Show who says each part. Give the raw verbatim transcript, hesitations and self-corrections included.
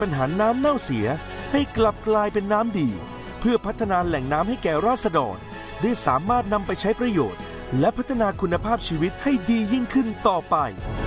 Speaker 1: ปัญหาน้ำเน่าเสียให้กลับกลายเป็นน้ำดีเพื่อพัฒนาแหล่งน้ำให้แก่ราษฎรได้สามารถนำไปใช้ประโยชน์และพัฒนาคุณภาพชีวิตให้ดียิ่งขึ้นต่อไป